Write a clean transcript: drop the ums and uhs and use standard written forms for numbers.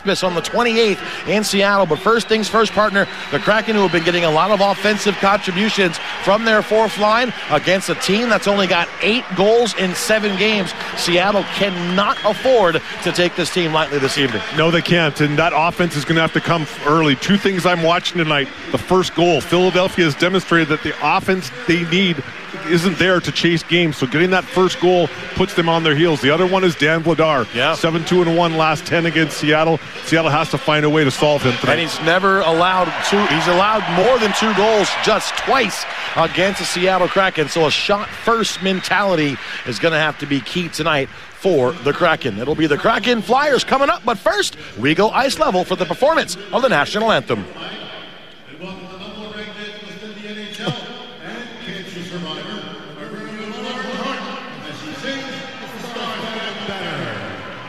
Hospice on the 28th in Seattle. But first things first, partner, the Kraken, who have been getting a lot of offensive contributions from their fourth line against a team that's only got 8 goals in 7 games. Seattle cannot afford to take this team lightly this evening. No, they can't, and that offense is going to have to come early. 2 things I'm watching tonight. The first goal, Philadelphia has demonstrated that the offense they need isn't there to chase games, so getting that first goal puts them on their heels. The other one is Dan Vladar. 7-2-1 last 10 against Seattle. Seattle has to find a way to solve him tonight. And he's never allowed 2. He's allowed more than 2 goals just twice against the Seattle Kraken. So a shot-first mentality is going to have to be key tonight for the Kraken. It'll be the Kraken Flyers coming up, but first, we go ice level for the performance of the national anthem.